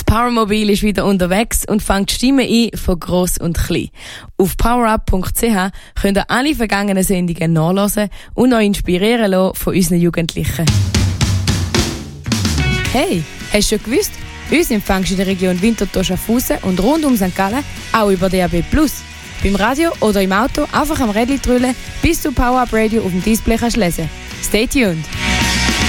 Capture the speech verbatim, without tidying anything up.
Powermobil ist wieder unterwegs und fängt Stimmen ein von gross und klein. Auf powerup punkt c h könnt ihr alle vergangenen Sendungen nachhören und euch inspirieren lassen von unseren Jugendlichen. Hey, hast du schon gewusst? Uns empfängst du in der Region Winterthur-Schaffhausen und rund um Sankt Gallen auch über D A B plus. Beim Radio oder im Auto einfach am Rädchen drüllen, bis du Power Up Radio auf dem Display kannst lesen. Stay tuned!